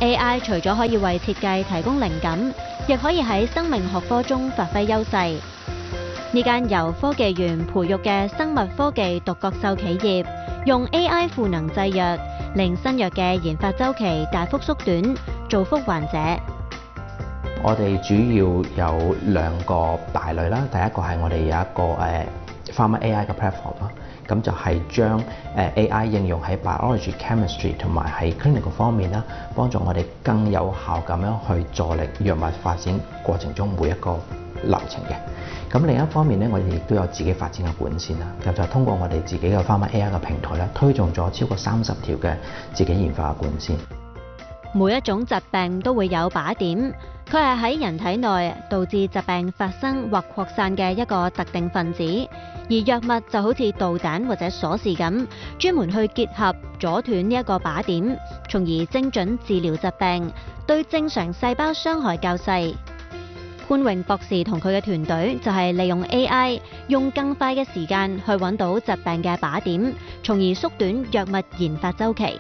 AI 除咗可以為設計提供靈感，亦可以喺生命學科中發揮優勢。呢間由科技園培育嘅生物科技獨角獸企業，用 AI 賦能製藥，令新藥嘅研發週期大幅縮短，造福患者。 我哋主要有兩個大類啦，第一個係我哋有一個Pharma AI 嘅 platform 啦，咁就係將AI 應用喺 biology、chemistry 同埋喺 clinical 方面啦，幫助我哋更有效咁樣去助力藥物發展過程中每一個流程嘅。咁另一方面咧，我哋亦都有自己發展嘅管線啦，就係通過我哋自己嘅 Pharma AI 嘅平台咧，推動咗超過30條嘅自己研發嘅管線。 每一種疾病都會有靶點，佢係喺人體內導致疾病發生或擴散嘅一個特定分子，而藥物就好似導彈或者鎖匙咁，專門去結合阻斷呢一個靶點，從而精準治療疾病，對正常細胞傷害較細。潘榮博士同佢嘅團隊就係利用 AI， 用更快嘅時間去揾到疾病嘅靶點，從而縮短藥物研發週期。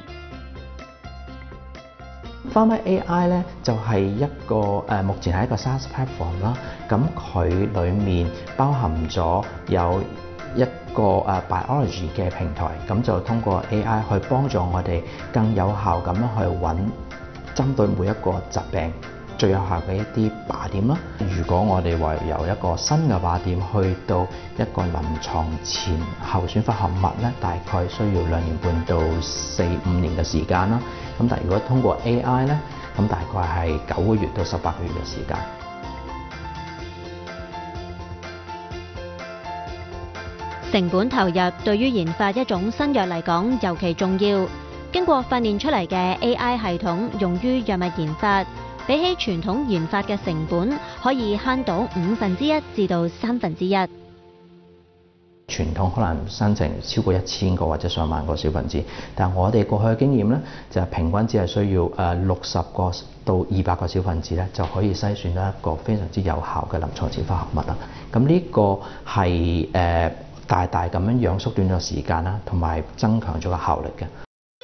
Pharma AI 咧就係一個目前係一個 SaaS platform 啦，咁佢裡面包含咗有一個biology 嘅平台，咁就通過 AI 去幫助我哋更有效咁樣去揾針對每一個疾病最有效嘅一啲靶點啦。如果我哋話由一個新嘅靶點去到一個臨床前候選化合物咧，大概需要2年半到4-5年嘅時間啦。咁但係如果通過 AI 咧，咁大概係9個月到18個月嘅時間。 成本投入對於研發一種新藥嚟講尤其重要。經過訓練出嚟嘅 AI 系統用於藥物研發，比起傳統研發嘅成本，可以慳到1/5至到1/3。 傳統可能生成超過1000個或者上萬個小分子，但係我哋過去嘅經驗咧，就係平均只係需要60個到200個小分子咧，就可以篩選到一個非常之有效嘅臨床前化合物啦。咁呢個係大大咁樣縮短咗時間啦，同埋增強咗個效率嘅。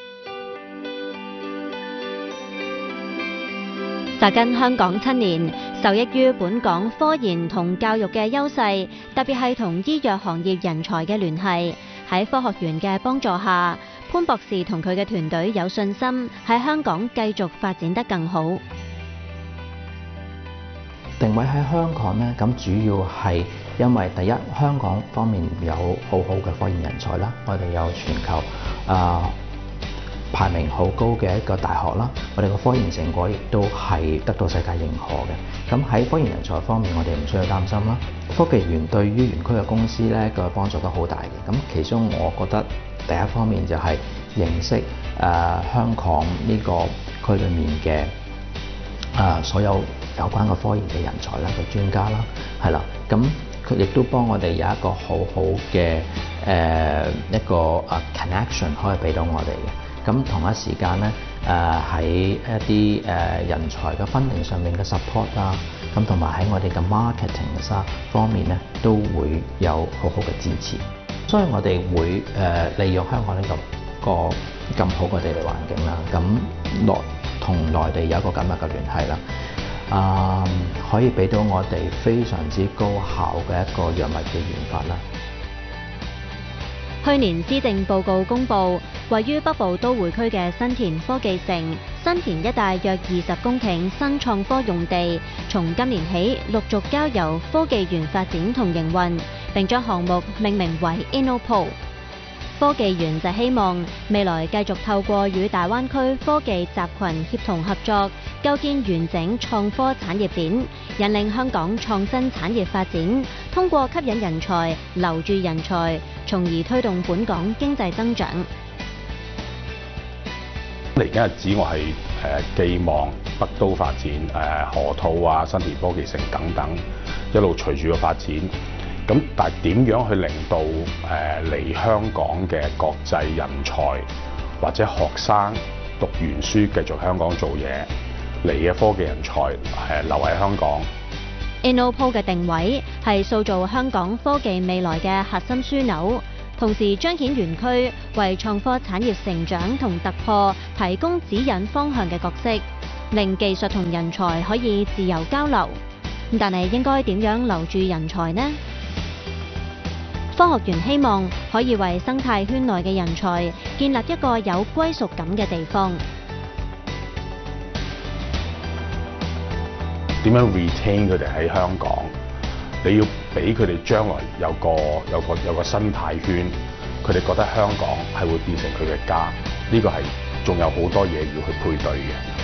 扎根香港7年，受益於本港科研同教育嘅優勢，特別係同醫藥行業人才嘅聯繫，喺科學園嘅幫助下，潘博士同佢嘅團隊有信心喺香港繼續發展得更好。 定位喺香港咧，咁主要係因為第一，香港方面有好好嘅科研人才啦，我哋有全球排名好高嘅一個大學啦，我哋嘅科研成果亦都係得到世界認可嘅。咁喺科研人才方面，我哋唔需要擔心啦。科技園對於園區嘅公司咧個幫助都好大嘅。咁其中我覺得第一方面就係認識香港呢個區裡面嘅所有有關嘅科研嘅人才啦、嘅專家啦，係啦。咁佢亦都幫我哋有一個好好嘅一個connection 可以俾到我哋嘅。咁同一時間咧，喺一啲人才嘅分定上面嘅 support 啦，咁同埋喺我哋嘅 marketing 方面咧，都會有好好嘅支持。所以我哋會利用香港呢個咁好嘅地理環境啦，咁同內地有一個緊密嘅聯繫啦，可以俾到我哋非常之高效嘅一個藥物嘅研發啦。 去年施政報告公布，位於北部都會區嘅新田科技城，新田一帶約20公頃新創科用地，從今年起陸續交由科技園發展同營運，並將項目命名為 InnoPole。科技園就希望未來繼續透過與大灣區科技集群協同合作，構建完整創科產業鏈，引領香港創新產業發展，通過吸引人才、留住人才，從而推動本港經濟增長。 嚟緊日子，我係寄望北都發展、河套啊、新田科技城等等，一路隨住個發展。咁但係點樣去令到嚟香港嘅國際人才或者學生讀完書繼續香港做嘢嚟嘅科技人才留喺香港？ InnoPole 嘅定位係塑造香港科技未來嘅核心樞紐，同時彰顯園區為創科產業成長同突破提供指引方向嘅角色。 令技術同人才可以自由交流。但係應該點樣留住人才呢？科學園希望可以為生態圈內嘅人才建立一個有歸屬感嘅地方。 點樣 retain 佢哋喺香港？你要俾佢哋將來有個生態圈，佢哋覺得香港係會變成佢嘅家。呢個係仲有好多嘢要去配對嘅。